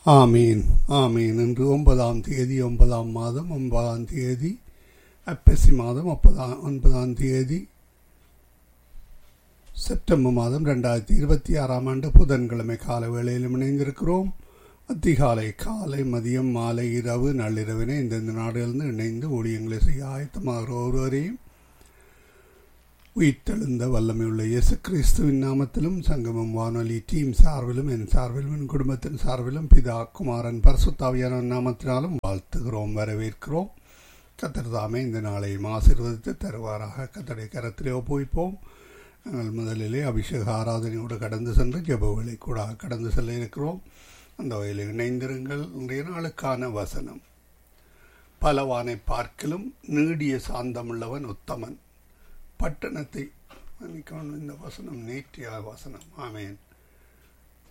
ஆமீன் ஆமீன். இன்று 9ஆம் தேதி 9ஆம் மாதம் 9ஆம் தேதி ஐப்பசி மாதம் 9ஆம் தேதி செப்டம்பர் மாதம் 2026ஆம் ஆண்டு புதன்கிழமை கால வேளையிலும் இணைந்திருக்கிறோம். அதிகாலை, காலை, மதியம், மாலை, இரவு, நள்ளிரவினை இந்தந்த நாடுகளிலிருந்து இணைந்து ஊழியங்களை செய்ய ஆயத்தமாகிற ஒருவரையும் உயிர்த்தெழுந்த வல்லமையுள்ள இயேசு கிறிஸ்துவின் நாமத்திலும் சங்கமம் வானொலி டீம் சார்பிலும் என் சார்பிலும் என் குடும்பத்தின் சார்பிலும் பிதா குமாரன் பரிசுத்தாவியான நாமத்தினாலும் வாழ்த்துகிறோம், வரவேற்கிறோம். கர்த்தர் தாமே இந்த நாளையும் ஆசீர்வதித்து தருவாராக. கர்த்தருடைய கரத்திலே ஒப்புவிப்போம். நாங்கள் முதலிலே அபிஷேக ஆராதனையோடு கடந்து சென்று ஜெபவேளை கூட கடந்து செல்ல இருக்கிறோம். அந்த வகையில் இணைந்திருங்கள். இன்றைய நாளுக்கான வசனம்: பலவானை பார்க்கிலும் நீடிய சாந்தமுள்ளவன் உத்தமன். பட்டணத்தை இந்த வசனம் நேற்றிய வசனம். ஆமேன்.